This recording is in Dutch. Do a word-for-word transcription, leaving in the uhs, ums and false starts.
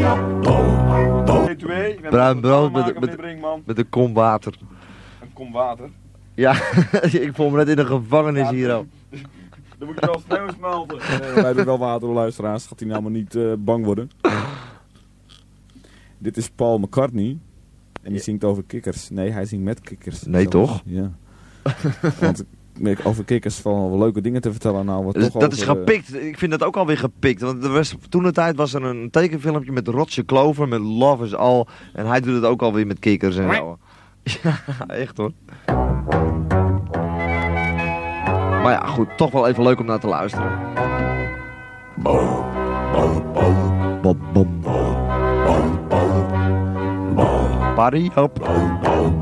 Bruin brood met, met, met een kom water. Een kom water? Ja, ik voel me net in een gevangenis ja, hier al. Dan moet je wel sneeuw smelten. Nee, wij doen wel water, luisteraars. Gaat hij nou maar niet uh, bang worden. Dit is Paul McCartney. En die zingt over kikkers. Nee, hij zingt met kikkers. Nee, zelfs. toch? Ja. Want over kikkers vallen wel leuke dingen te vertellen. Nou, wat dus, toch dat over, is gepikt. Uh... Ik vind dat ook alweer gepikt. Want er was, toen de tijd was er een tekenfilmpje met Roger Clover, met Love is All. En hij doet het ook alweer met kikkers en zo. Ja, echt hoor. Maar ja, goed. Toch wel even leuk om naar te luisteren. Bom, bom, bom. Party up.